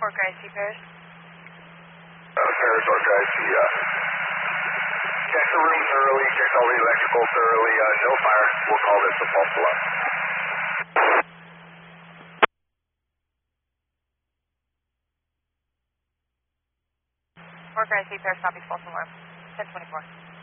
Orca IC Paris. Paris Orca IC, check the room thoroughly, check all the electrical thoroughly, no fire. We'll call this a false alarm. Orca IC Paris, copy false alarm. 1024.